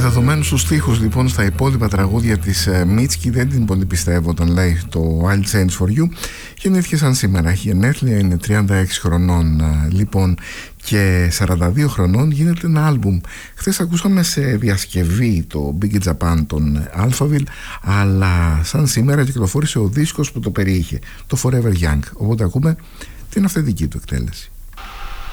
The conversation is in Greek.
Δεδομένου στους στίχους λοιπόν στα υπόλοιπα τραγούδια της Μίτσκι, δεν την πολύ πιστεύω όταν λέει το I'll Change For You. Γεννήθηκε σαν σήμερα, έχει γενέθλια, είναι 36 χρονών λοιπόν και 42 χρονών γίνεται ένα άλμπουμ. Χθες ακούσαμε σε διασκευή το Big Japan των Alphaville, αλλά σαν σήμερα κυκλοφόρησε ο δίσκος που το περιείχε, το Forever Young, οπότε ακούμε την αυθεντική του εκτέλεση.